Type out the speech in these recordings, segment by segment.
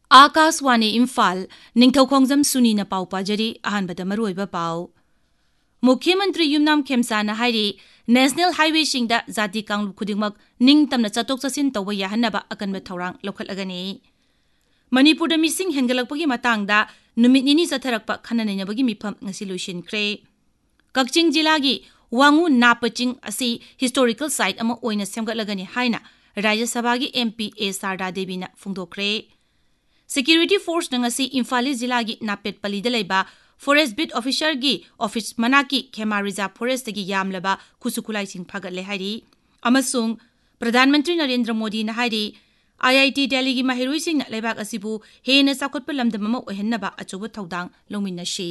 आकाशवाणी इम्फाल निंगथौखोंगजम सुनीना पाउ पाजरी अहानबदा मरुओइबा पाउ मुख्यमंत्री युमनाम खेमसाना हाइरी नेशनल हाईवे सिंगदा जाति कांगलुप खुदिंगमक निंगतमना चतोक चसिन तौबा याहन्नबा अकनबा थौरांग लौखटलगनी मणिपुरदा मिसिंग हेंगलकपगी मतांगदा नुमित निनी चथरकपा खननैनबगी मिफम ngasi लुसिनख्रे कक्चिंग जिलागी वांगु नापचिंग असि हिस्टोरिकल साइट अमा ओइना सेमगटलगनी हाइना राज्य सभागी MP A Sharda Devina फुंगदोखरे Security Force nangasi Imphal Jilagi Napetpalli Delaiba Forest Bit Officer gi Office Manaki Khema Reserve Forest gi Yamlaba Kusukulai Sing Phagatle Hairi Amasung Pradhan Mantri Narendra Modi na Hairi IIT Delhi gi Mahirui Sing Lebak Asibu Hena Sakotpa Lamdamama Ohennaba Achoba Thaudang Lomina Shi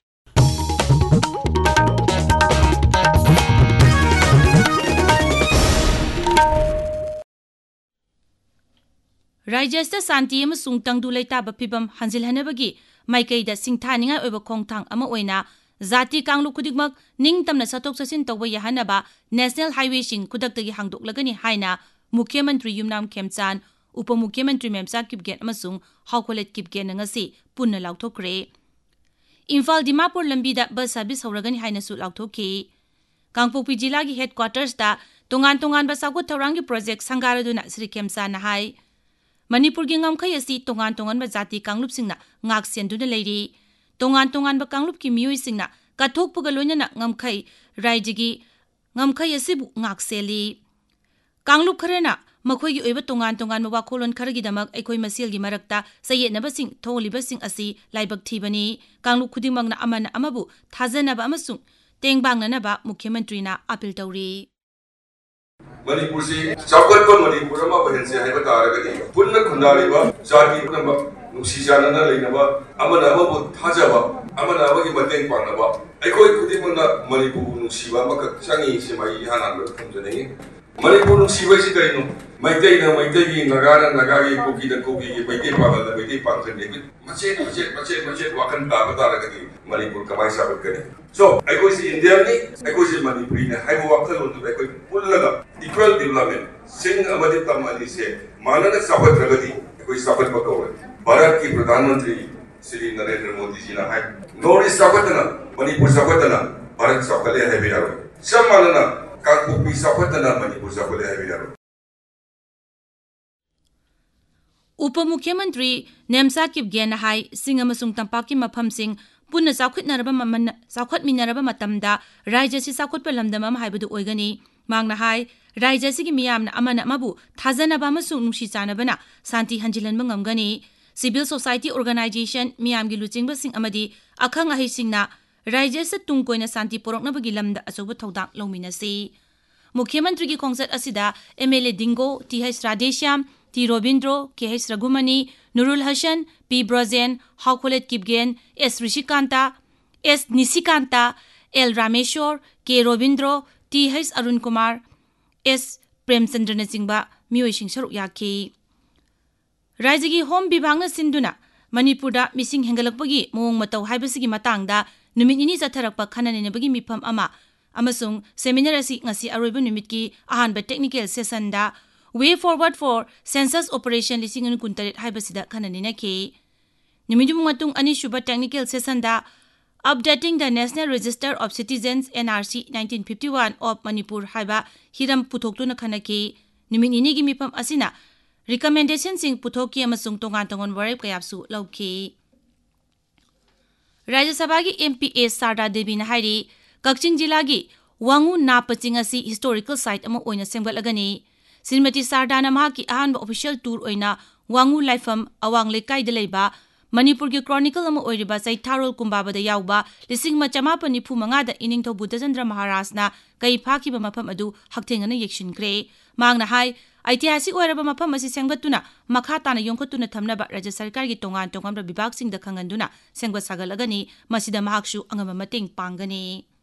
Rajastha Santi amasung tangdu leitaba phibam hanjilhanabagi maikaida singthaninga oiba khongthang ama oina zati kanglu khudikmak ningtamna satok sasin tawba yahanaba National Highway sing kudaktagi hangdoklagani haina Mukhyamantri Yumnam Khemchan Upamukhyamantri Memsa Kipgen amasung Hawkholet Kipgen ngasi punna lauthokre Imphal Dimapur lambida bus service hawragani haina su lauthokhi Kangpokpi jilagi headquarters da tongan ba sagot thawrangi project sangaraduna Sri Khemchan na hai Manipur gi ngamkhai asi tongan ba jati kanglup singna ngak senduna leiri tongan ba kanglup ki mioi singna kathokpuga loinana ngamkhai raijigi ngamkhai asibu ngak seli kanglup kharena makhoi gi oiba tongan ba wakholon kharagi damak ekhoi masil gi marakta sayetna ba sing tholiba sing asi laibak thibani kanglup khudimangna amana amabu thajana ba amasung tengbangna na ba mukhyamantri na appeal tawri Manipur si Chawkat Manipur ama bahense haiba taragadi punna khundariba jati namba nuksijana na leinaba amana amabu thajaba amana amagi mateng pangnaba aikoi khudimangna Manipur nuksiba makak changi simai hanan lo thumjane Manipur nuksiba si kaino maitai gi nagara nagagi koki gi maitai pagal da maitai pangsan ne macet wakan ta taragadi Manipur kamai sabat kane So, aikoi si India ni aikoi si Manipur ni haiba wakal undu aikoi pullaga equal development sing amadi tamani se manana sabat ragadi koi sabat pakawa Bharat ki Pradhan Mantri Shri Narendra Modi ji na hai North sabatana Manipur sabatana Bharat sakale hai biyaro sam manana Kangpokpi sabatana Manipur sakale hai biyaro Upamukhyamantri Nemsa Kipgen hai sing amasung tampaki mafam sing punna saukhatminaraba matamda Rajya si saukhatpa lamdamam haibadu oigani mangna hai Rajya sigi miyamna amana amabu thajanaba amasung nungsi chanabana santi hanjilanba ngamgani Civil Society Organization miyamgi luchingba sing amadi akhang ahi singna Rajya sa tungkoina santi poroknabagi lamda achoba thaudang longminasi Mukhyamantri gi khongsat asida MLA Dingo T.H. Radheshyam T. Robindro, K.H. Raghumani, Nurul Hassan, P. Brazen, Hawkholet Kipgen, S. Rishikanta, S. Nisikanta, L. Rameshwar, K. Robindro, T.H. Arun Kumar, S. Premchandra Singba, Miyoi Sing Saruk Yaki. Raijagi Home Bibangna Sinduna, Manipurda Missing Hengalakpagi, Moong Matau Haibasigi Matangda, Numit Nini Zatharakpa Khananabagi Mipam Ama, Amasung, Seminar Asi Ngasi Aroba Numitki, Ahanba Technical Session da, Way Forward for Census Operation Lising Kuntarit Haibasida Kananina K. Nimidum Matung Anishuba Technical Session da Updating the National Register of Citizens NRC 1951 of Manipur Haiba Hiram Puthoktu Nakanaki Niminini Gimipam Asina Recommendation Sing Puthoki Amasung Tongan Warep Kayapsu Lauki Rajya Sabagi MPA Sarda Devi Nahari Kakching Jilagi Wangu Napaching Asi Historical Site Amo Oina Semgalagani Srimati Sardana Mahaki ahanba official tour oina Wangu Laifam Awang Lekai Delaiba Manipur gi Chronicle ama oiriba Saitharol Kumbaba da yauba lising machamapa nipu mangada iningtho Buddhachandra Maharaj na kai phakiba mafam adu haktengana yekshinkre mangna hai ऐतिहासिक ओरबा मफम असि सेंगतुना मखा ताना योंखतुना थमनबा राज्य सरकार gi tongan tongan विभाग सिंग the खंगनदुना सेंगबा सागलगनी मसिदा महाक्सु अंगमा मतेंग पांगनी